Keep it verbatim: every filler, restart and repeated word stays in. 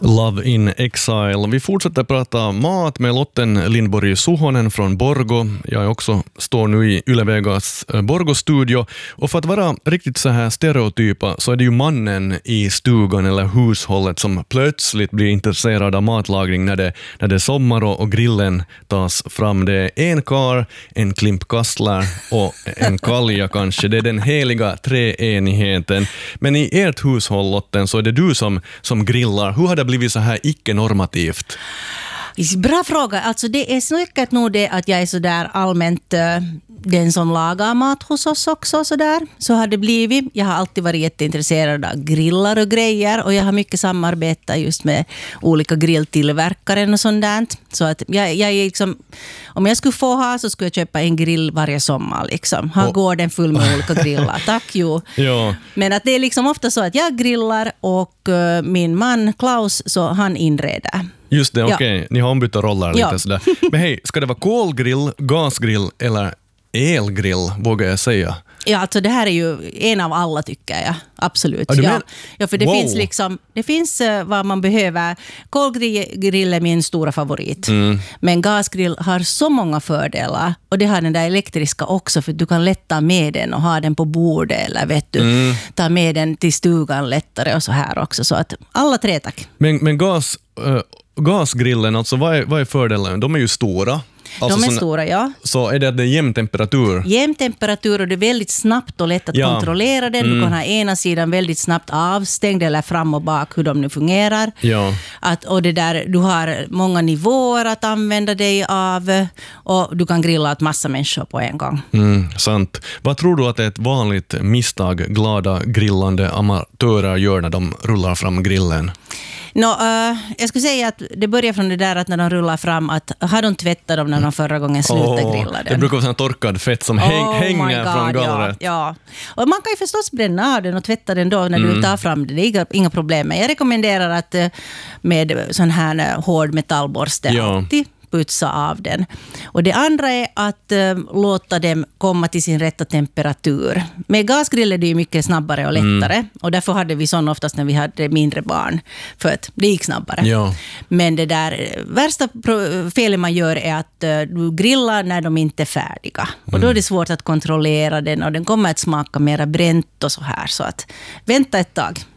Love in Exile. Vi fortsätter prata mat med Lotten Lindborg Suhonen från Borgo. Jag också står nu i Ylevegas Borgo-studio. Och för att vara riktigt så här stereotypa så är det ju mannen i stugan eller hushållet som plötsligt blir intresserad av matlagning när det, när det är sommar och, och grillen tas fram. Det är en kar, en klimp kastlar och en kalja kanske. Det är den heliga treenigheten. Men i ert hushåll, Lotten, så är det du som, som grillar. Hur har det blivit så här icke-normativt? Bra fråga. Alltså det är säkert nog det att jag är så där allmänt uh, den som lagar mat hos oss också. Så, där. Så har det blivit. Jag har alltid varit jätteintresserad av grillar och grejer. Och jag har mycket samarbete just med olika grilltillverkare och sånt där. Så att jag, jag är liksom, om jag skulle få ha så skulle jag köpa en grill varje sommar. Liksom. Ha och gården full med olika grillar. Tack, jo. Ja. Men att det är liksom ofta så att jag grillar och uh, min man Klaus så han inreder. Just det, okej. Okay. Ni har ombytta roller lite ja. sådär. Men hej, ska det vara kolgrill, gasgrill eller elgrill, vågar jag säga? Ja, alltså det här är ju en av alla tycker jag. Absolut. Ja, ja. ja, för det wow. finns liksom, det finns uh, vad man behöver. Kolgrill är min stora favorit. Mm. Men gasgrill har så många fördelar. Och det har den där elektriska också, för du kan lätta med den och ha den på bordet eller vet du, mm. ta med den till stugan lättare och så här också. Så att alla tre tack. Men, men gas... Uh... Gasgrillen, alltså vad är, vad är fördelen? De är ju stora. Alltså de är såna, stora, ja. Så är det att det är jämn temperatur? Jämn temperatur och det är väldigt snabbt och lätt att ja. kontrollera den. Mm. Du kan ha ena sidan väldigt snabbt avstängd eller fram och bak hur de nu fungerar. Ja. Att, och det där, du har många nivåer att använda dig av och du kan grilla åt massa människor på en gång. Mm, sant. Vad tror du att det är ett vanligt misstag glada grillande amatörer gör när de rullar fram grillen? No, uh, jag skulle säga att det börjar från det där att när de rullar fram att har de tvättat dem när de förra gången slutade oh, grilla den. Det brukar vara sån torkad fett som häng, oh hänger God, från gallret. Ja, ja. Och man kan ju förstås bränna av den och tvätta den då när mm. du tar fram det. Det är inga, inga problem. Men jag rekommenderar att med sån här hård metallborste ja. alltid putsa av den. Och det andra är att äh, låta dem komma till sin rätta temperatur. Med gasgrill är det ju mycket snabbare och lättare. Mm. Och därför hade vi sån oftast när vi hade mindre barn. För att det gick snabbare. Ja. Men det där värsta felet man gör är att äh, du grillar när de inte är färdiga. Mm. Och då är det svårt att kontrollera den. Och den kommer att smaka mera bränt och så här. Så att vänta ett tag.